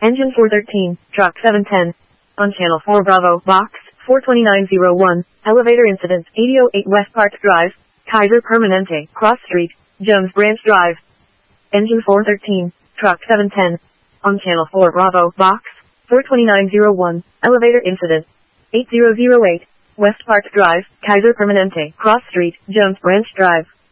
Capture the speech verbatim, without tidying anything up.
Engine four thirteen, truck seven ten. On channel four Bravo, box four twenty-nine oh one, elevator incident, eighty oh eight West Park Drive, Kaiser Permanente, Cross Street, Jones Branch Drive. Engine four thirteen, truck seven ten. On channel four Bravo, box four twenty-nine oh one, elevator incident, eighty oh eight, West Park Drive, Kaiser Permanente, Cross Street, Jones Branch Drive.